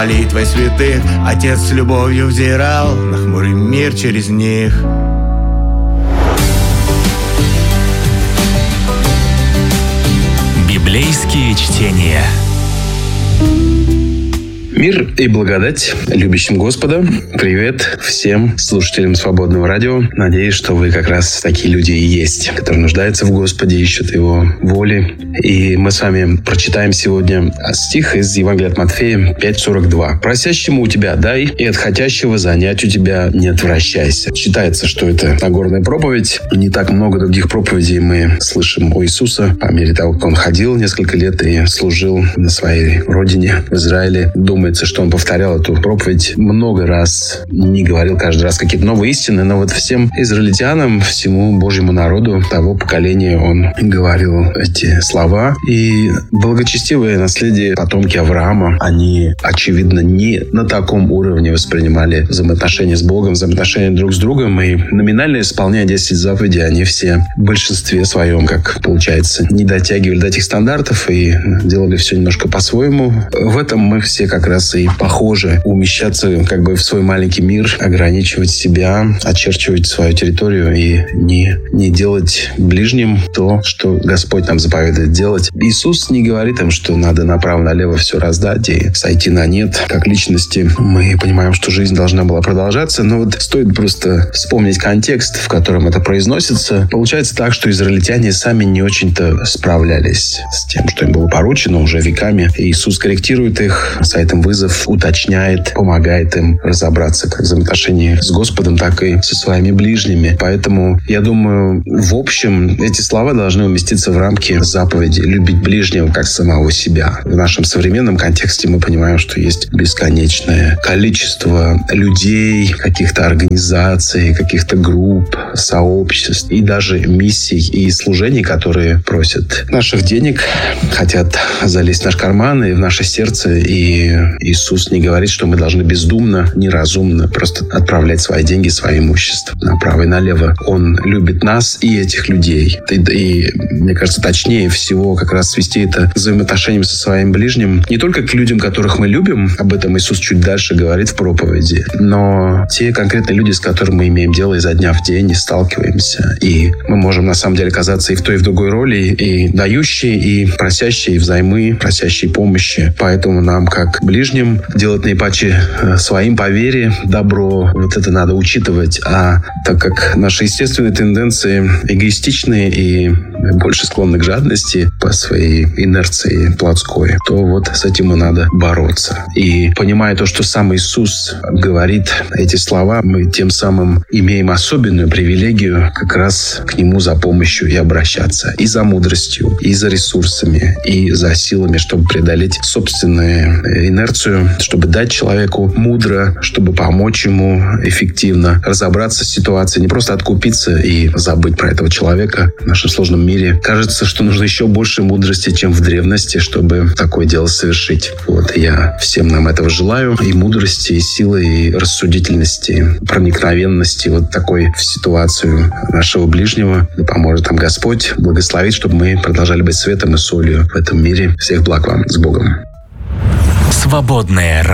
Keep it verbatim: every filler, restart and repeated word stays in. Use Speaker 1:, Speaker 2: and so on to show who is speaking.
Speaker 1: Молитвой святых Отец с любовью взирал на хмурый мир через них.
Speaker 2: Библейские чтения.
Speaker 3: Мир и благодать любящим Господа. Привет всем слушателям Свободного радио. Надеюсь, что вы как раз такие люди и есть, которые нуждаются в Господе, ищут Его воли. И мы с вами прочитаем сегодня стих из Евангелия от Матфея пять сорок два. «Просящему у тебя дай, и от хотящего занять у тебя не отвращайся». Считается, что это Нагорная проповедь. Не так много других проповедей мы слышим у Иисуса по мере того, как Он ходил несколько лет и служил на своей родине, в Израиле. Думается, что он повторял эту проповедь много раз, не говорил каждый раз какие-то новые истины, но вот всем израильтянам, всему Божьему народу того поколения он говорил эти слова. И благочестивые наследие потомки Авраама, они, очевидно, не на таком уровне воспринимали взаимоотношения с Богом, взаимоотношения друг с другом, и номинально исполняя десять заповедей, они все в большинстве своем, как получается, не дотягивали до этих стандартов и делали все немножко по-своему. В этом мы все как раз и похоже умещаться как бы в свой маленький мир, ограничивать себя, очерчивать свою территорию и не, не делать ближним то, что Господь нам заповедует делать. Иисус не говорит им, что надо направо-налево все раздать и сойти на нет. Как личности мы понимаем, что жизнь должна была продолжаться, но вот стоит просто вспомнить контекст, в котором это произносится. Получается так, что израильтяне сами не очень-то справлялись с тем, что им было поручено уже веками. И Иисус корректирует их, бросает им вызов, уточняет, помогает им разобраться как в взаимоотношениях с Господом, так и со своими ближними. Поэтому, я думаю, в общем, эти слова должны уместиться в рамки заповеди «любить ближнего как самого себя». В нашем современном контексте мы понимаем, что есть бесконечное количество людей, каких-то организаций, каких-то групп, сообществ и даже миссий и служений, которые просят наших денег, хотят залезть в наш карман и в наше сердце. И Иисус не говорит, что мы должны бездумно, неразумно просто отправлять свои деньги, свое имущество направо и налево. Он любит нас и этих людей. И, и мне кажется, точнее всего как раз свести это к взаимоотношениям со своим ближним. Не только к людям, которых мы любим, об этом Иисус чуть дальше говорит в проповеди, но те конкретные люди, с которыми мы имеем дело изо дня в день и сталкиваемся. И мы можем на самом деле оказаться и в той, и в другой роли, и дающие, и просящие взаймы, просящие помощи. Поэтому нам, как ближним, делать наипаче своим по вере добро. Вот это надо учитывать. А так как наши естественные тенденции эгоистичные и больше склонны к жадности по своей инерции плотской, то вот с этим и надо бороться. И понимая то, что сам Иисус говорит эти слова, мы тем самым имеем особенную привилегию как раз к Нему за помощью и обращаться. И за мудростью, и за ресурсами, и за силами, чтобы преодолеть собственную инерцию, чтобы дать человеку мудро, чтобы помочь ему эффективно разобраться с ситуацией, не просто откупиться и забыть про этого человека. В нашем сложном мире кажется, что нужно еще больше мудрости, чем в древности, чтобы такое дело совершить. Вот, и я всем нам этого желаю. И мудрости, и силы, и рассудительности, проникновенности вот такой в ситуацию нашего ближнего. Да поможет нам Господь, благословит, чтобы мы продолжали быть светом и солью в этом мире. Всех благ вам. С Богом.
Speaker 2: Свободное